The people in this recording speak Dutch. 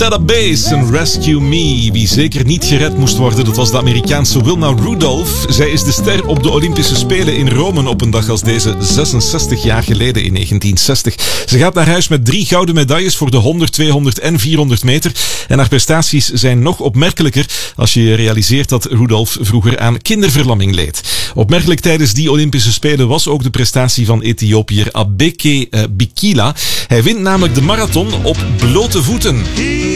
Tada Bass en Rescue Me. Wie zeker niet gered moest worden, dat was de Amerikaanse Wilma Rudolph. Zij is de ster op de Olympische Spelen in Rome op een dag als deze 66 jaar geleden in 1960. Ze gaat naar huis met 3 gouden medailles voor de 100, 200 en 400 meter. En haar prestaties zijn nog opmerkelijker als je realiseert dat Rudolph vroeger aan kinderverlamming leed. Opmerkelijk tijdens die Olympische Spelen was ook de prestatie van Ethiopiër Abeke Bikila. Hij wint namelijk de marathon op blote voeten.